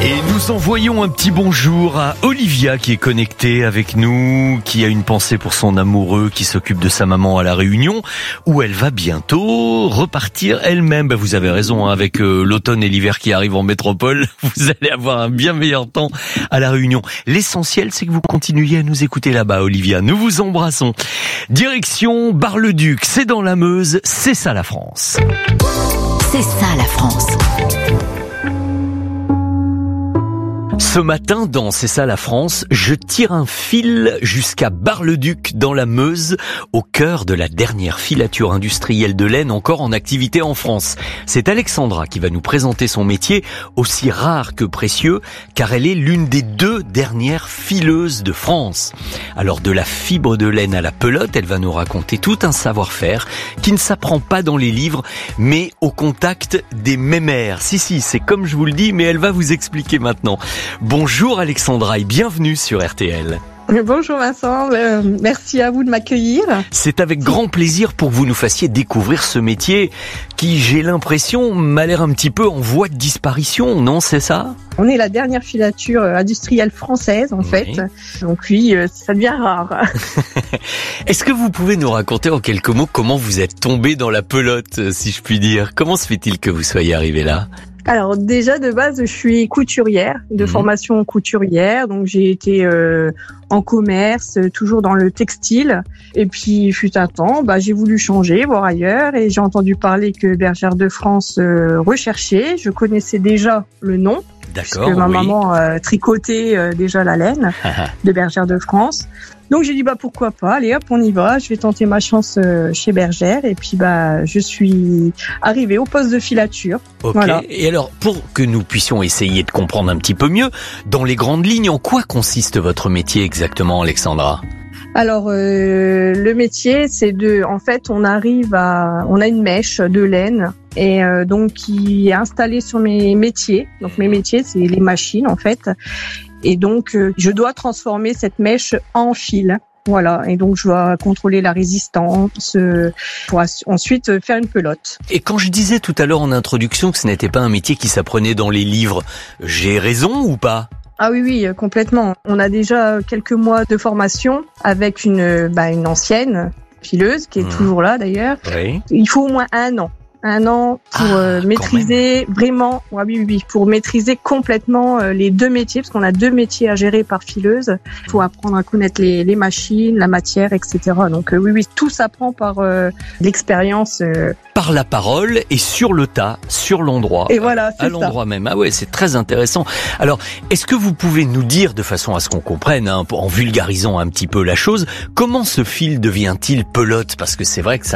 Et nous envoyons un petit bonjour à Olivia qui est connectée avec nous, qui a une pensée pour son amoureux qui s'occupe de sa maman à La Réunion, où elle va bientôt repartir elle-même. Vous avez raison, avec l'automne et l'hiver qui arrivent en métropole, vous allez avoir un bien meilleur temps à La Réunion. L'essentiel, c'est que vous continuiez à nous écouter là-bas, Olivia. Nous vous embrassons. Direction Bar-le-Duc, c'est dans la Meuse, c'est ça la France. C'est ça la France. Ce matin, dans C'est ça la France, je tire un fil jusqu'à Bar-le-Duc dans la Meuse, au cœur de la dernière filature industrielle de laine encore en activité en France. C'est Alexandra qui va nous présenter son métier, aussi rare que précieux, car elle est l'une des 2 dernières fileuses de France. Alors de la fibre de laine à la pelote, elle va nous raconter tout un savoir-faire qui ne s'apprend pas dans les livres, mais au contact des mémères. Si, c'est comme je vous le dis, mais elle va vous expliquer maintenant. Bonjour Alexandra et bienvenue sur RTL. Bonjour Vincent, merci à vous de m'accueillir. C'est avec grand plaisir pour que vous nous fassiez découvrir ce métier qui, j'ai l'impression, m'a l'air un petit peu en voie de disparition, non, c'est ça ? On est la dernière filature industrielle française en fait, donc oui, ça devient rare. Est-ce que vous pouvez nous raconter en quelques mots comment vous êtes tombé dans la pelote, si je puis dire ? Comment se fait-il que vous soyez arrivé là ? Alors déjà de base, je suis couturière, de formation couturière, donc j'ai été en commerce, toujours dans le textile. Et puis fut un temps, j'ai voulu changer, voir ailleurs, et j'ai entendu parler que Bergère de France recherchait. Je connaissais déjà le nom. D'accord, parce que ma maman tricotait déjà la laine de Bergère de France. Donc j'ai dit pourquoi pas, allez hop on y va, je vais tenter ma chance chez Bergère et puis je suis arrivée au poste de filature. Ok. Voilà. Et alors pour que nous puissions essayer de comprendre un petit peu mieux, dans les grandes lignes, en quoi consiste votre métier exactement, Alexandra ? Alors le métier c'est en fait on a une mèche de laine et donc qui est installée sur mes métiers. Donc mes métiers c'est les machines en fait. Et donc, je dois transformer cette mèche en fil. Voilà. Et donc, je dois contrôler la résistance pour ensuite faire une pelote. Et quand je disais tout à l'heure en introduction que ce n'était pas un métier qui s'apprenait dans les livres, j'ai raison ou pas ? Ah oui, complètement. On a déjà quelques mois de formation avec une ancienne fileuse qui est toujours là d'ailleurs. Oui. Il faut au moins 1 an. 1 an pour maîtriser vraiment, pour maîtriser complètement les 2 métiers, parce qu'on a 2 métiers à gérer par fileuse. Il faut apprendre à connaître les machines, la matière, etc. Donc tout s'apprend par l'expérience. Par la parole et sur le tas, sur l'endroit. Et voilà, c'est à l'endroit même. Ah ouais, c'est très intéressant. Alors, est-ce que vous pouvez nous dire, de façon à ce qu'on comprenne, en vulgarisant un petit peu la chose, comment ce fil devient-il pelote ? Parce que c'est vrai que ça